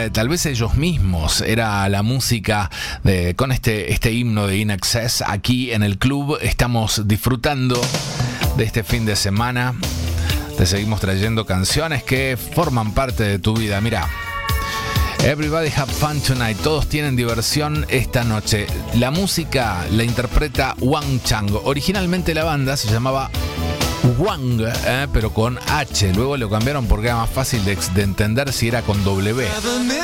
tal vez ellos mismos. Era la música con este himno de In Excess. Aquí en el club estamos disfrutando de este fin de semana. Te seguimos trayendo canciones que forman parte de tu vida. Mira, Everybody have fun tonight. Todos tienen diversión esta noche. La música la interpreta Wang Chang. Originalmente la banda se llamaba Wang, pero con H. Luego lo cambiaron porque era más fácil de entender si era con W.